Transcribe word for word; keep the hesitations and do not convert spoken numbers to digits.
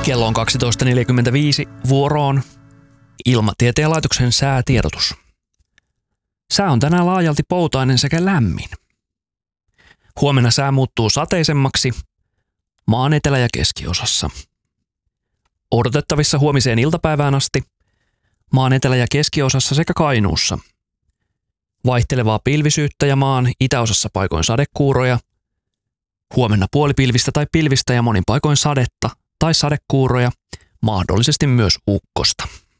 Kello on kaksitoista neljäkymmentäviisi, vuoroon Ilmatieteen laitoksen säätiedotus. Sää on tänään laajalti poutainen sekä lämmin. Huomenna sää muuttuu sateisemmaksi maan etelä- ja keskiosassa. Odotettavissa huomiseen iltapäivään asti maan etelä- ja keskiosassa sekä Kainuussa. Vaihtelevaa pilvisyyttä ja maan itäosassa paikoin sadekuuroja. Huomenna puolipilvistä tai pilvistä ja monin paikoin sadetta tai sadekuuroja, mahdollisesti myös ukkosta.